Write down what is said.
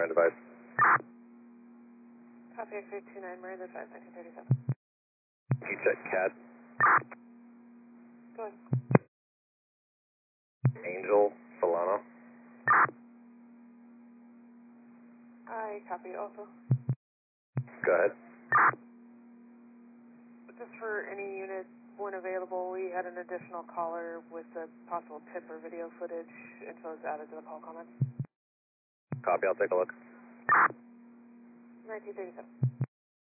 device. Copy X-ray 29, Marine 5, 1937. T-check CAD. Go ahead. Angel Solano. I copy also. Go ahead. Just for any unit when available, we had an additional caller with a possible tip or video footage. Info is added to the call comments. Copy, I'll take a look. 1937.